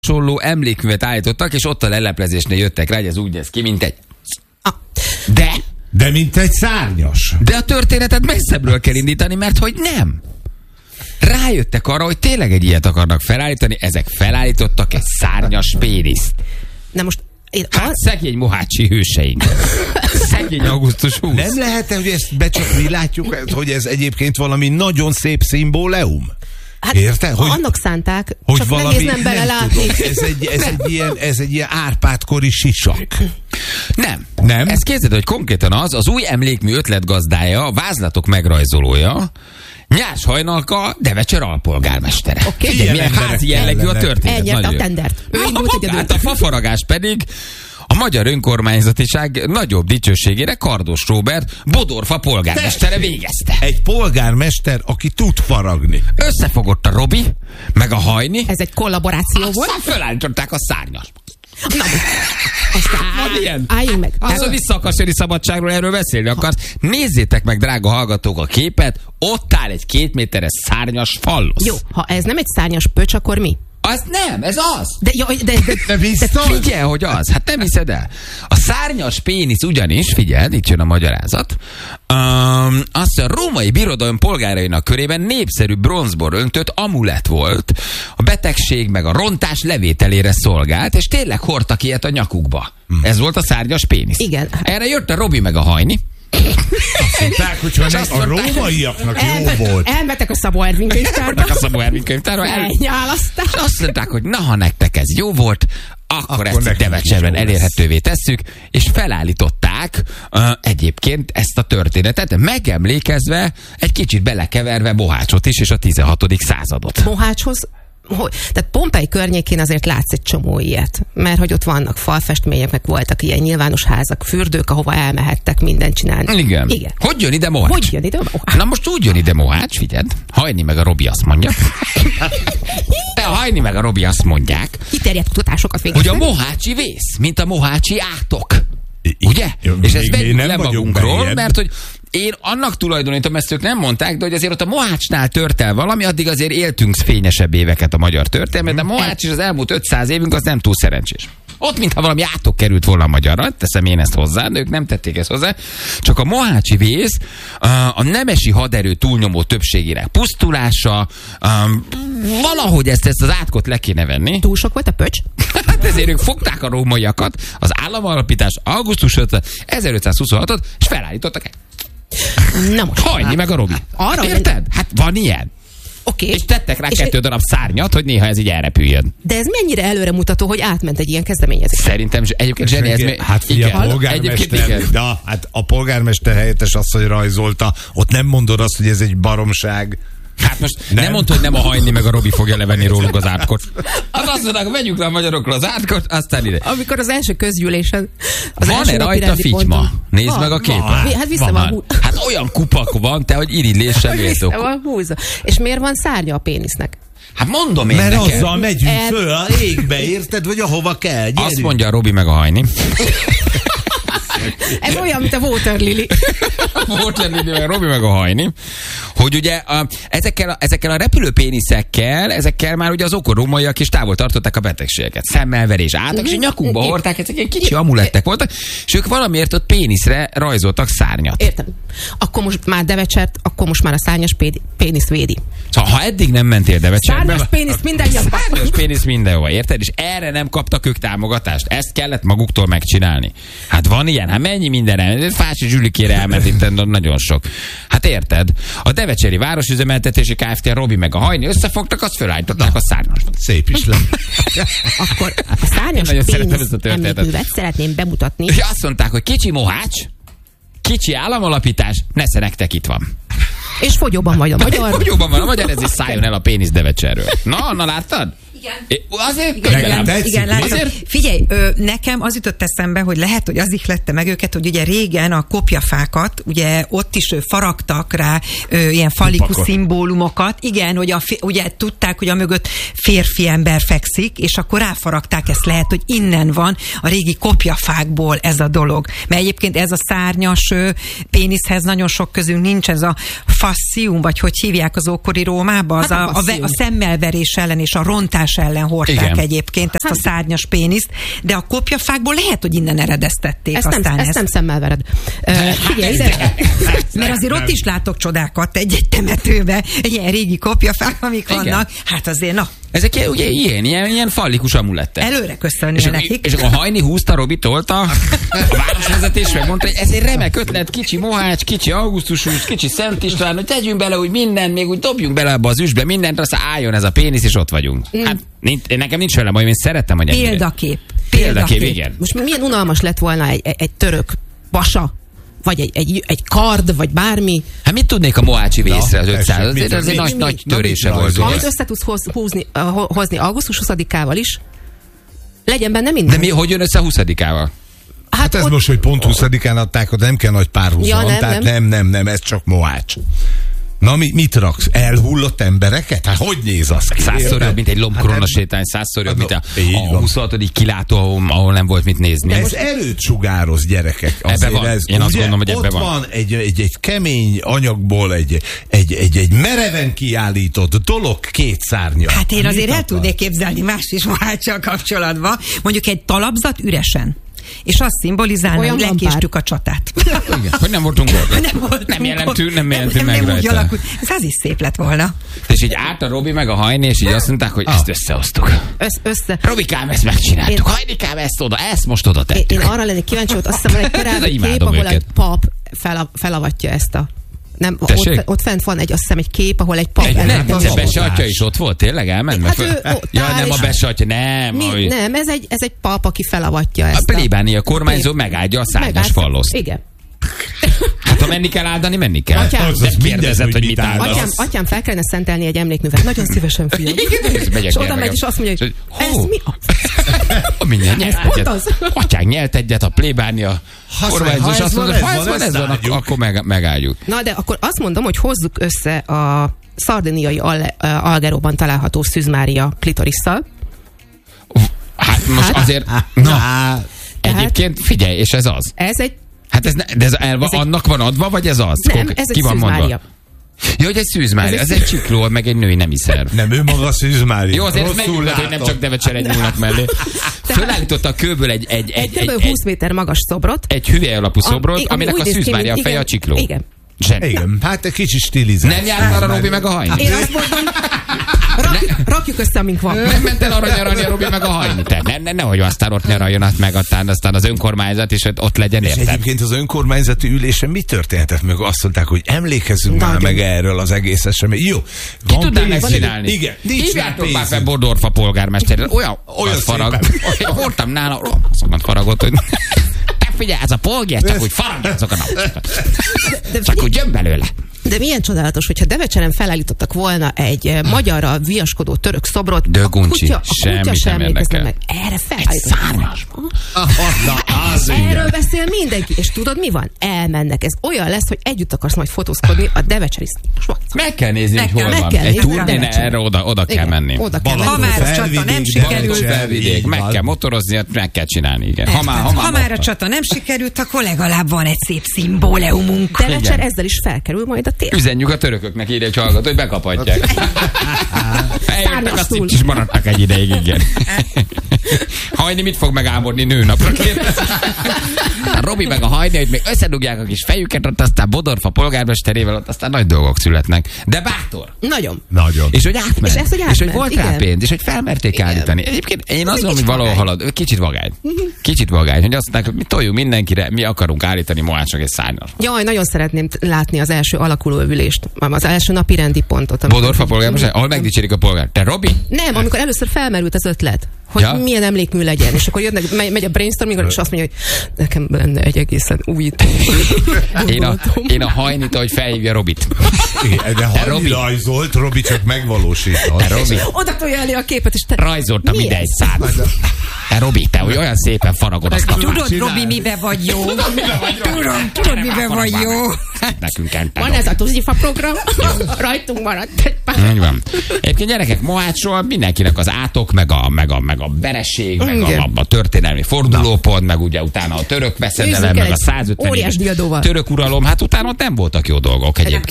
hasonló emlékművet állítottak, és ott a leleplezésnél jöttek rá, hogy ez úgy néz ki, mint egy... De mint egy szárnyas. De a történetet messzebbről kell indítani, mert hogy nem. Rájöttek arra, hogy tényleg egy ilyet akarnak felállítani, ezek felállítottak egy szárnyas péniszt. Na most... Hát szegény mohácsi hőseink. Szegény augusztus 20. Nem lehet, hogy ezt csak mi látjuk, hogy ez egyébként valami nagyon szép szimbóleum? Hát, érted? Hogy, annak szánták, hogy csak valami, nehéz nem belelátni. Ez egy ilyen Árpád-kori sisak. Nem. Ez képzeld, hogy konkrétan az új emlékmű ötletgazdája, a vázlatok megrajzolója, Nyárs Hajnalka, Devecser alpolgármestere. Okay. Milyen házi jellegű a történet. Elnyerte a tendert. A fafaragás pedig a magyar önkormányzatiság nagyobb dicsőségére Kardos Róbert, Bodorfa polgármestere végezte. Egy polgármester, aki tud faragni. Összefogott a Robi, meg a Hajni. Ez egy kollaboráció volt. Aztán fölállították a szárnyas. Na, aztán álljunk meg. Ha vissza akarsz jönni szabadságról, erről beszélni akarsz, nézzétek meg, drága hallgatók, a képet, ott áll egy 2 méteres szárnyas fallosz. Jó, ha ez nem egy szárnyas pöcs, akkor mi? Az nem, ez az. De figyelj, hogy az. Hát nem hiszed el. A szárnyas pénisz ugyanis, figyeld, itt jön a magyarázat, azt a római birodalom polgárainak körében népszerű bronzból öntött amulett volt. A betegség meg a rontás levételére szolgált, és tényleg hordtak ilyet a nyakukba. Ez volt a szárnyas pénisz. Igen. Erre jött a Robi meg a Hajni. Azt mondták, hogy a rómaiaknak jó volt. Elmentek a Szabó Ervin könyvtárba. Elnyálasztás. Azt mondták, hogy na, ha nektek ez jó volt, akkor ezt itt Devecserben elérhetővé tesszük, és felállították egyébként ezt a történetet, megemlékezve, egy kicsit belekeverve Mohácsot is, és a 16. századot. Mohácshoz? Tehát Pompei környékén azért látsz egy csomó ilyet, mert hogy ott vannak falfestmények, meg voltak ilyen nyilvános házak, fürdők, ahova elmehettek mindent csinálni. Igen. Hogy jön ide Mohács? Na most úgy jön ide Mohács, figyeld, Hajni meg a Robi azt mondja. A Hajni meg a Robi azt mondják, kiterjedt kutatásokat végeztek, hogy a mohácsi vész, mint a mohácsi átok. Ugye? És ezt vegyük le magunkról, mert hogy én annak tulajdonítom, ezt ők nem mondták, de hogy azért ott a Mohácsnál tört el valami, addig azért éltünk fényesebb éveket a magyar történelmet, de Mohács is az elmúlt 500 évünk az nem túl szerencsés. Ott, mintha valami átok került volna a magyarra, teszem én ezt hozzá, de ők nem tették ezt hozzá. Csak a mohácsi vész, a nemesi haderő túlnyomó többségének pusztulása, valahogy ezt az átkot le kéne venni. Túl sok volt a pöcs? Hát ezért ők fogták a rómaiakat, az államalapítás augusztus 5. 1526-ot, és felállítottak egy. Na most. Hajni meg a Robi. Érted? Hát van ilyen. Okay. És tettek rá 2 darab szárnyat, hogy néha ez így elrepüljön. De ez mennyire előremutató, hogy átment egy ilyen kezdeményezés? Szerintem egyébként Zseni, ez hát figyelj, a polgármester, hát a polgármester helyettes asszony rajzolta, ott nem mondod azt, hogy ez egy baromság. Hát most nem mondta, hogy nem a Hajni meg a Robi fogja levenni róluk az átkot. Az azt mondták, hogy vegyük le a magyarokról az átkot, aztán ide. Amikor az első közgyűlésen... Van-e rajta figyma? Nézd meg a képet. Hát vissza van. Hát olyan kupak van, te, hogy irigylésre méltók. Vissza van húzva. És miért van szárnya a pénisznek? Hát mondom én mert neked. Mert azzal megyünk föl a égbe, érted? Vagy ahova kell. Gyerünk. Azt mondja a Robi meg a Hajni. Ez olyan, mint a Waterlily. Waterlily, meg Robi meg a Hajni. Hogy ugye ezekkel a repülőpéniszekkel, ezekkel már ugye az okorómaiak is távol tartották a betegségeket. Szemmelverés álltak, és nyakukba hordták, ezek ilyen kicsi amulettek voltak, és ők valamiért ott péniszre rajzoltak szárnyat. Értem. Akkor most már Devecsert, akkor most már a szárnyas pénisz védi. Szóval, ha eddig nem mentél Devecserbe... Szárnyas pénisz mindenhol. Szárnyas pénisz mindenhol, érted? És erre nem kaptak ők támogatást. Ezt kellett maguktól megcsinálni. Hát van ilyen, hát mennyi minden. Fási Zsülikére elment itt nagyon sok. Hát érted? A Devecseri Városüzemeltetési Kft. A Robi meg a Hajni összefogtak, azt fölállították a szárnyas. Szép is lett. Akkor a szárnyas pénisz emlékművet szeretném bemutatni. És azt mondták, hogy kicsi Mohács, kicsi államalapítás, nesze nektek itt van. És fogyóban vagy a magyar. Fogyóban van a magyar, ezért szálljon el a pénisz Devecserről. Na, láttad? Igen. Azért igen, látom. Figyelj, nekem az jutott eszembe, hogy lehet, hogy az ihlette meg őket, hogy ugye régen a kopjafákat, ugye ott is faragtak rá ilyen falikus szimbólumokat. Igen, hogy ugye tudták, hogy a mögött férfi ember fekszik, és akkor ráfaragták, ezt lehet, hogy innen van a régi kopjafákból ez a dolog. Mert egyébként ez a szárnyas péniszhez nagyon sok közünk nincs, ez a fascium, vagy hogy hívják az ókori Rómába, az a szemmelverés ellen és a rontás egymás ellen hordták egyébként ezt a szárnyas péniszt, de a kopjafákból lehet, hogy innen eredeztették. Ezt nem szemmel vered. Figyelj, mert azért ott is látok csodákat egy temetőbe, egy ilyen régi kopjafák, amik vannak. Hát azért, na. Ezek ugye ilyen fallikus amulettek. Előre köszönni nekik. És akkor Hajni húzta, Robi tolta, a városvezetés megmondta, hogy ez egy remek ötlet, kicsi Mohács, kicsi Augusztus, kicsi Szent István, hogy tegyünk bele úgy mindent, még úgy dobjunk bele abba az üsbe mindent, aztán álljon ez a pénisz, és ott vagyunk. Hát nekem nincs vele baj, én szerettem, hogy ennyire. Példakép, igen. Most milyen unalmas lett volna egy török pasa, vagy egy kard, vagy bármi. Hát mit tudnék a mohácsi vészre az 500? Ez egy nagy törése volt. Amit össze tudsz hozni augusztus 20-ával is, legyen benne minden. De hogy jön össze 20-ával? Hát ez most, hogy pont 20-án adták, nem kell nagy párhuzam, tehát nem, ez csak Mohács. Na, mit raksz? Elhullott embereket? Hát hogy néz az ki? 100-szor jobb, mint egy lombkoronasétány, 100-szor jobb, mint a 26. kilátó, ahol nem volt mit nézni. Ez erőt sugároz, gyerekek. Ebben van. Én azt gondolom, hogy ebben van. Ott van egy kemény anyagból egy mereven kiállított dolog két szárnya. Hát én azért el tudnék képzelni más is Moháccsal kapcsolatban. Mondjuk egy talapzat üresen. És azt szimbolizálna, hogy lekéstük a csatát. Igen, hogy nem voltunk ott. Nem jelentünk meg rajta. Ez az is szép lett volna. És így állt a Robi meg a Hajni, és így azt mondták, hogy ezt összehoztuk. Robikám, ezt megcsináltuk. Hajnikám, ezt most oda tettük. Én arra lennék kíváncsi, hogy azt hiszem, hogy egy korábbi kép, ahol egy pap felavatja ezt a... Nem, ott fent van azt hiszem egy kép, ahol egy pap... De Besse atya is ott volt, tényleg elment? Hát nem a Besse atya, nem. Nem, ez egy pap, aki felavatja ezt. A plébánia kormányzó megáldja a szárnyas falloszt. Igen. Hát ha menni kell áldani, menni kell. Nem kérdezed, hogy mit áldasz. Atyám, fel kellene szentelni egy emlékművet. Nagyon szívesen, fiam. És oda megy, és azt mondja, hogy ez mi? Mindjárt nyelt egyet. Atyánk nyelt egyet, a plébánia kormányzó, és azt mondja, ha ez van, akkor megáldjuk. Na, de akkor azt mondom, hogy hozzuk össze a szardiniai Algeróban található Szűz Mária klitorisszal. Hát most azért... Egyébként figyelj, és ez az. Ez egy... Hát ez annak van adva, vagy ez az? Nem, ez egy Szűz Mária. Jó, hogy egy Szűz Mária, ez egy csikló, meg egy női nemi szerv. Nem, ő maga Szűz Mária. Jó, azért megmondod, hogy nem csak Devecser nyúlnak mellé. Fölállította a kőből egy kb. 20 méter magas szobrot. Egy hüvely alapú szobrot, aminek a Szűz Mária feje a csikló. Igen. Igen, hát egy kicsit stilizál. Nem járt arra Robi meg a Hajni? Én azt mondom, rakjuk össze, amink van. Nem ment el arra nyaralni a Robi meg a Hajni. Nehogy aztán ott nyaraljon át meg, aztán az önkormányzat, és ott legyen, érted? És egyébként az önkormányzati ülésen mi történhetett meg? Azt mondták, hogy emlékezzünk már meg erről az egész esemény. Jó. Ki tudnál ezt csinálni? Igen. Hívjátok már fel Bodorfa polgármester. Olyan farag. Voltam nála, azokat faragott, hogy... Figyelj, ez a polgár, csak úgy faragja azok a napokat. Csak úgy jön belőle. De milyen csodálatos, hogyha Devecseren felállítottak volna egy magyarra viaskodó török szobrot, Döguncsi, semmi sem érdekel. Meg. Erre felállítottak. Szárnyas. Erről beszél mindenki. És tudod, mi van? Elmennek. Ez olyan lesz, hogy együtt akarsz majd fotózkodni a Devecseri. Meg kell nézni, hogy hol van. Egy turnén erre oda kell menni. Ha már a csata nem sikerült. Meg kell motorozni, meg kell csinálni. Igen. Ha már a csata nem sikerült, akkor legalább van egy szép szimbóleumunk. Devecser ezzel is felkerül majd a tér. Üzenjük a törököknek, írja egy hallgató, hogy bekaphatják. Eljöttek, azt így is maradtak egy ideig, igen. Hajni mit fog megámodni nőnapra? A Robi meg a Hajni, hogy még összedugják a kis fejüket, ott aztán Bodorfa polgármesterével, ott aztán nagy dolgok születnek. De bátor. Nagyon. És hogy átment. És hogy volt rá pénz, és hogy felmerték állítani. Egyébként én azt gondolom, hogy valahol halad. Kicsit vagány. Hogy azt mondják, hogy mi toljunk mindenkire, mi akarunk állítani Mohácsnak egy szárnyas. Jaj, nagyon szeretném látni az első alakuló ülést, az első napi rendi pontot. Bodorfa polgármester, ahol megdicsérik a polgár. Te Robi? Nem, amikor először felmerült az ötlet, hogy milyen emlékmű legyen, és akkor megy a brainstorming, és azt mondja, hogy nekem lenne egy egészen új Én a Hajnit, ahogy felhívja Robit. Igen, de Hajni rajzolt, Robi csak megvalósított. Oda tolja elé a képet, és te... Rajzoltam ide egy szát. Te Robi, te olyan szépen faragod azt a fát. Tudod, Robi, mibe vagy jó? Tudod, mibe vagy jó? Nekünk kell. Van ez a Tuzifa program, rajtunk maradt egy pár. Így van. Egyébként gyerekek, Mohácsról mindenkinek az átok, meg a vereség, meg a történelmi fordulópont, meg ugye utána a török veszedelem, meg a 150 éves török uralom, hát utána ott nem voltak jó dolgok egyébként.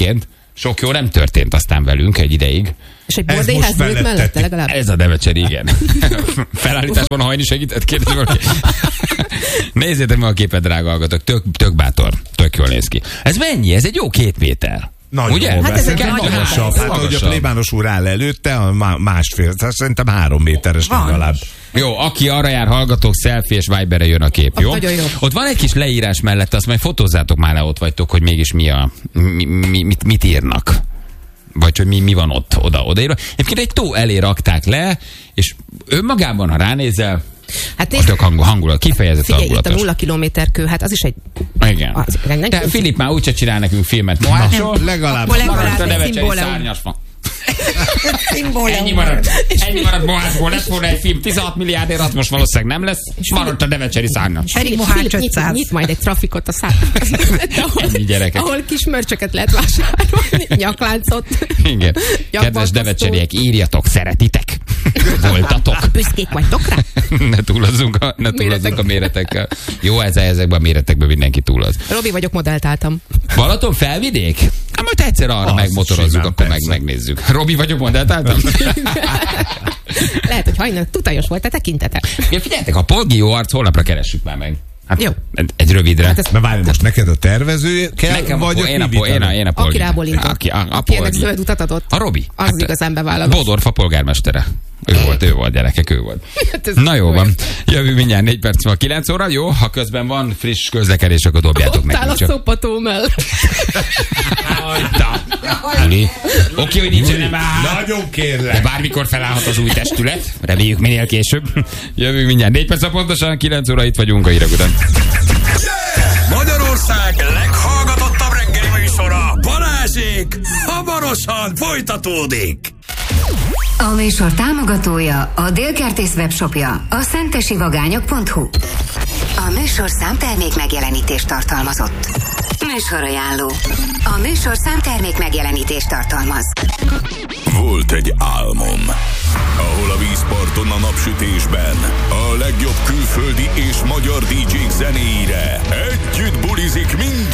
Sok jó nem történt aztán velünk egy ideig. És egy bordélyház volt mellette legalább? Ez a Devecseri, igen. Felállításban hajni segített, kérdezi valaki. Nézzétek meg a képet, drága hallgatók. Tök bátor. Tök jól néz ki. Ez mennyi? Ez egy jó 2 méter. Nagyon ugye? Jó, hát ez egy magasabb. Hát, hogy a plébános úr áll előtte, a másfél, szerintem 3 méteres legalább. Jó, aki arra jár, hallgatók, selfie és Viberre jön a kép, jó? Jó? Ott van egy kis leírás mellett, azt majd fotózzátok már le, ott vagytok, hogy mégis mit írnak. Vagy hogy mi van ott, odaírva. Egyébként egy tó elé rakták le, és önmagában, ha ránézel, hát a tök hangulat, kifejezett hangulatos. Figyelj, itt a 0 kilométerkő, hát az is egy... Igen. De Filip már úgyse csinál nekünk filmet Mohácsról. Legalább a Devecseri szárnyas van. Ennyi maradt Mohácsból, lett volna egy film 16 milliárdért, az most valószínűleg nem lesz. Maradt a Devecseri szárnyas. Pedig Mohács 500. Nyit majd egy trafikot a ahol kis mörcsöket lehet vásárolni, nyakláncot. Igen. Kedves devecseriek, írjatok, szeretitek. Voltatok. Büszkék vagytok rá? Ne túlozzunk a méretekkel. Jó, ezekben a méretekben mindenki túloz. Robi vagyok, modellt álltam. Balaton felvidék? Hát majd egyszer arra megmotorozzuk, akkor megnézzük. Robi vagyok, modellt álltam? Lehet, hogy hajnal tutajos volt a tekintete. Ja, figyeljetek, a Polgi jó arc, holnapra keressük már meg. Hát jó. Egy rövidre. Hát na várj, most neked a tervező kell, nekem vagy én a Polgi? Aki rábólintott. Aki ennek zöld utat adott. A Robi. Az hát igazán bevállalott. Bodorfa polgármestere. Ő volt, gyerekek, ő volt. Na jó van. Jövő mindjárt 4 perc van 9 óra, jó? Ha közben van friss közlekedés, akkor dobjátok meg. Ott áll a szopató mellett. Oké, hogy nincsen már. Nagyon kérlek. De bármikor felállhat az új testület. Reméljük minél később. Jövő mindjárt 4 perc, pontosan 9 óra itt vagyunk a hírek után. Magyarország leghallgatottabb reggeli műsora, Balázsék, hamarosan folytatódik. A műsor támogatója a Délkertész webshopja, a szentesivagányok.hu. A műsor számtermék megjelenítést tartalmazott. Műsorajánló. A műsor számtermék megjelenítést tartalmaz. Volt egy álmom, ahol a vízparton a napsütésben a legjobb külföldi és magyar DJ-k zenéire együtt bulizik mind